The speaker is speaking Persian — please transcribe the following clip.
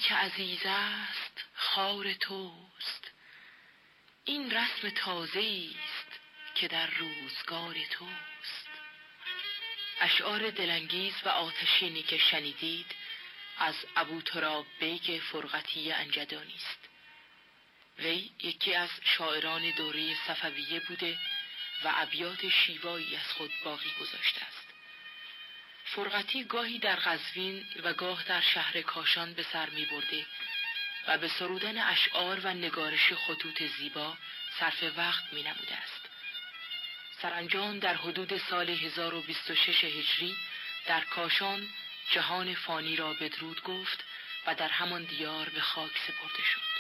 که عزیز است خار توست، این رسم تازه‌ای است که در روزگار توست. اشعار دلانگیز و آتشینی که شنیدید از ابوتراب بیگ فرقتی انجدانی است. وی یکی از شاعران دوره صفویه بوده و ابیات شیوایی از خود باقی گذاشته است. فرقتی گاهی در قزوین و گاه در شهر کاشان به سر می برده و به سرودن اشعار و نگارش خطوط زیبا صرف وقت می نموده است. سرانجام در حدود سال 1026 هجری در کاشان جهان فانی را بدرود گفت و در همان دیار به خاک سپرده شد.